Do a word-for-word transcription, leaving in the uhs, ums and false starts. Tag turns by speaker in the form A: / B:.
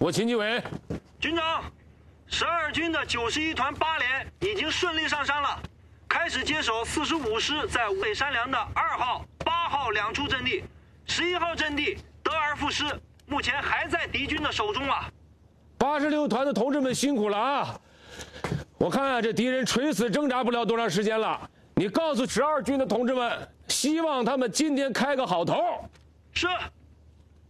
A: 我秦基伟。
B: 军长，十二军的九十一团八连已经顺利上山了，开始接手四十五师在武北山梁的二号、八号两处阵地，十一号阵地德尔夫师目前还在敌军的手中啊。
A: 八十六团的同志们辛苦了啊！我看啊，这敌人垂死挣扎不了多长时间了。你告诉十二军的同志们，希望他们今天开个好头。
B: 是。